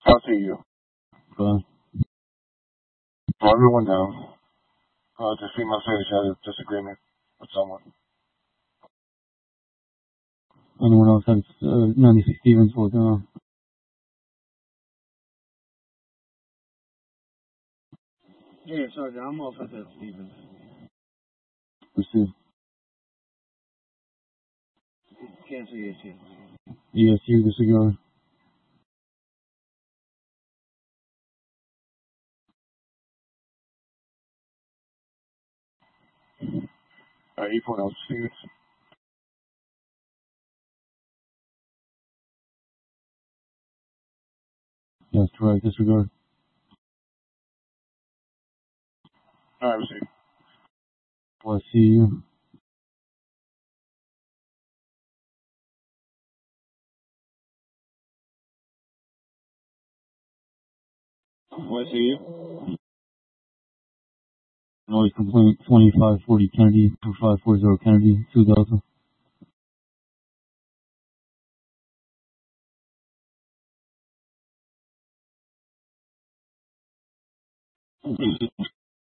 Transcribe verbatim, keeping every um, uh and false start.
I'll see you. Uh, For everyone down. Uh, to see my face had a disagreement with someone. anyone else has uh, ninety-six Stevens for down? Yeah, sorry, I'm off at that, Stevens. Receive. Can't see it yet. E S U disregard. Uh, E point out Stevens. That's correct. Disregard. Alright, receive. Y C U. I see you. Noise complaint twenty-five forty Kennedy, twenty-five forty Kennedy, two Delta.